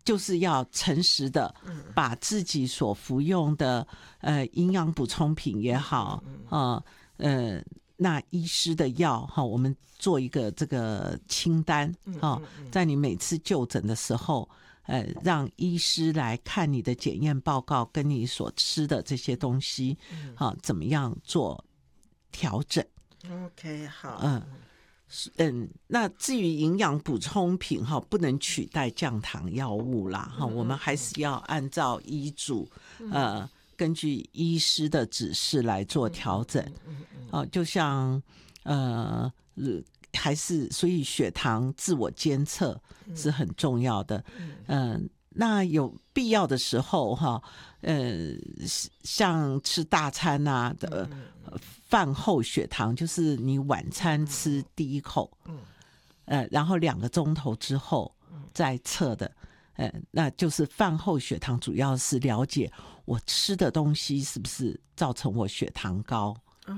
就是要诚实的把自己所服用的营养补充品也好，那医师的药哈，我们做一个这个清单哈，在你每次就诊的时候，让医师来看你的检验报告跟你所吃的这些东西，怎么样做调整 ？OK， 好， 那至于营养补充品哈，不能取代降糖药物啦哈，我们还是要按照医嘱根据医师的指示来做调整。就像还是所以血糖自我监测是很重要的。那有必要的时候哈，像吃大餐啊的饭后血糖，就是你晚餐吃第一口，然后2个钟头之后再测的。那就是饭后血糖，主要是了解我吃的东西是不是造成我血糖高。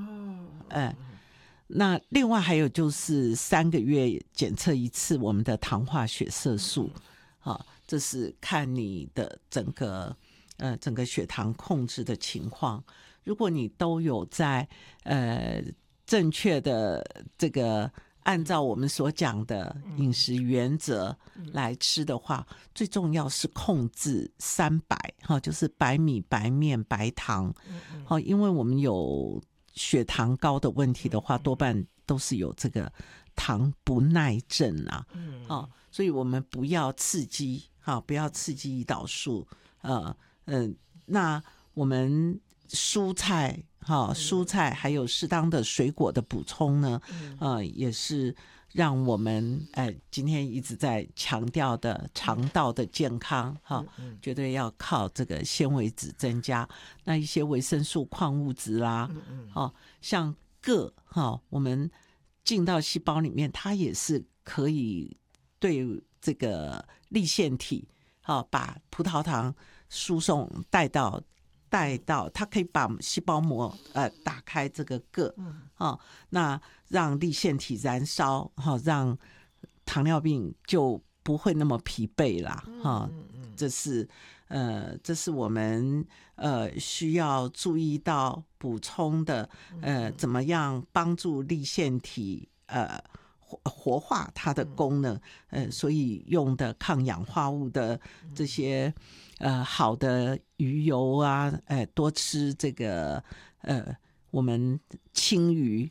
那另外还有就是3个月检测一次我们的糖化血色素，这是看你的整个血糖控制的情况。如果你都有在正确的这个按照我们所讲的饮食原则来吃的话，最重要是控制3白，就是白米、白面、白糖。因为我们有血糖高的问题的话，多半都是有这个糖不耐症啊。所以我们不要刺激，不要刺激胰岛素。那我们蔬菜还有适当的水果的补充呢，也是让我们今天一直在强调的肠道的健康绝对要靠这个纤维质增加，那一些维生素、矿物质啦，像铬我们进到细胞里面，它也是可以对这个粒线体把葡萄糖输送带到它可以把细胞膜打开这个铬，那让粒线体燃烧，让糖尿病就不会那么疲惫啦。这是我们需要注意到补充的，怎么样帮助粒线体活化它的功能，所以用的抗氧化物的这些好的鱼油啊，多吃这个我们青鱼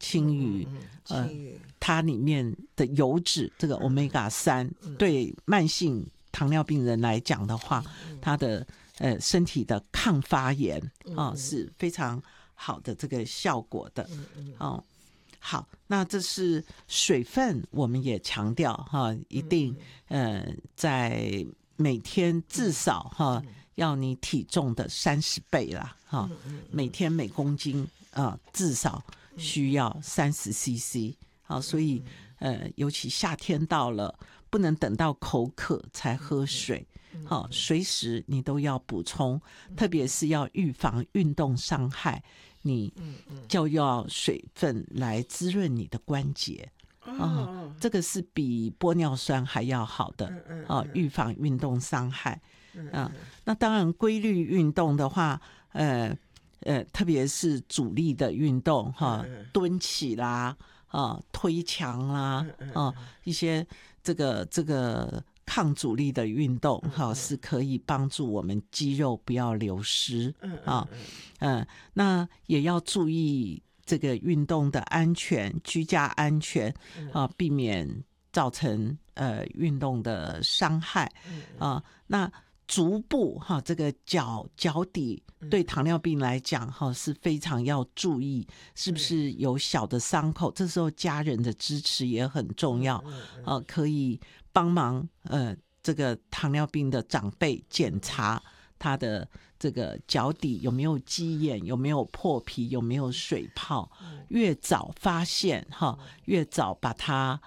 它里面的油脂这个 Omega-3，对慢性糖尿病人来讲的话，它的身体的抗发炎是非常好的这个效果的。好，那这是水分，我们也强调一定在每天至少要你体重的30倍啦，每天每公斤至少需要30 cc。所以尤其夏天到了，不能等到口渴才喝水，随时你都要补充，特别是要预防运动伤害，你就要水分来滋润你的关节。这个是比玻尿酸还要好的预防运动伤害。那当然规律运动的话，特别是阻力的运动蹲起啦，推墙啦，一些这个抗阻力的运动是可以帮助我们肌肉不要流失那也要注意这个运动的安全，居家安全避免造成运动的伤害那足部这个脚底对糖尿病来讲是非常要注意，是不是有小的伤口，这时候家人的支持也很重要可以帮忙这个糖尿病的长辈检查他的这个脚底有没有鸡眼，有没有破皮，有没有水泡，越早发现越早把它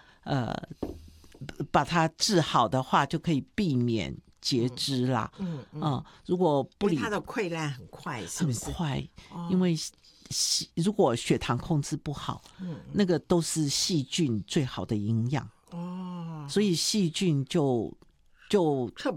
治好的话，就可以避免截肢啦。如果不理， 因为它的溃烂很快，是不是？ 很快，因为如果血糖控制不好，那个都是细菌最好的营养所以细菌就